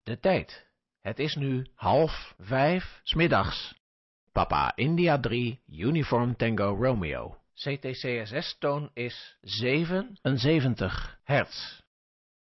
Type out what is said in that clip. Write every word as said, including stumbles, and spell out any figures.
De tijd. Het is nu half vijf 's middags. Papa India drie, Uniform Tango Romeo. C T C S S-toon is zevenenzeventig hertz.